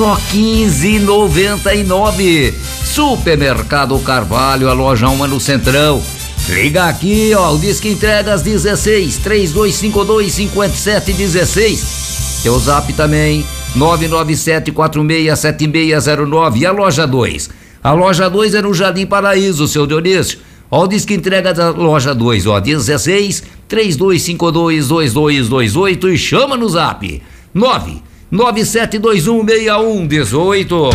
Só R$15,99. Supermercado Carvalho, a loja 1 no Centrão. Liga aqui, ó, o Disque Entregas 16-3252-5716. Teu zap também, 997467609. E a loja 2? A loja 2 é no Jardim Paraíso, seu Dionísio. Ó, o Disque Entrega da loja 2, ó, 16-3252-2228 e chama no zap, 997216118. Ô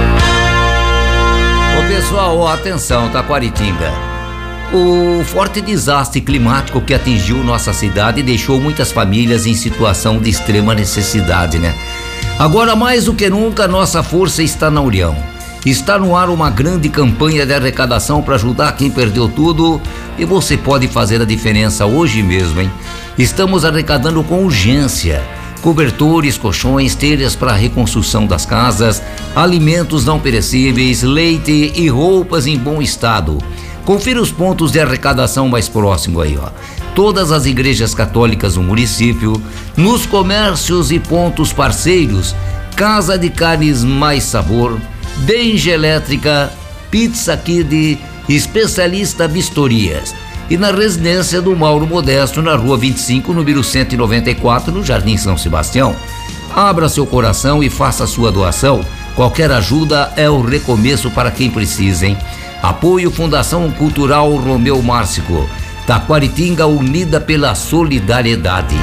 pessoal, ó, atenção, Taquaritinga. O forte desastre climático que atingiu nossa cidade deixou muitas famílias em situação de extrema necessidade, né? Agora, mais do que nunca, nossa força está na união. Está no ar uma grande campanha de arrecadação para ajudar quem perdeu tudo e você pode fazer a diferença hoje mesmo, hein? Estamos arrecadando com urgência cobertores, colchões, telhas para a reconstrução das casas, alimentos não perecíveis, leite e roupas em bom estado. Confira os pontos de arrecadação mais próximos aí, ó. Todas as igrejas católicas do município, nos comércios e pontos parceiros, Casa de Carnes Mais Sabor, Denge Elétrica, Pizza Kid, Especialista Vistorias. E na residência do Mauro Modesto, na rua 25, número 194, no Jardim São Sebastião. Abra seu coração e faça a sua doação. Qualquer ajuda é o recomeço para quem precisa, hein? Apoio Fundação Cultural Romeu Márcico. Taquaritinga, unida pela solidariedade.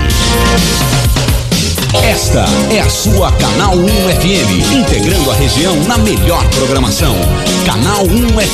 Esta é a sua Canal 1 FM, integrando a região na melhor programação. Canal 1 FM.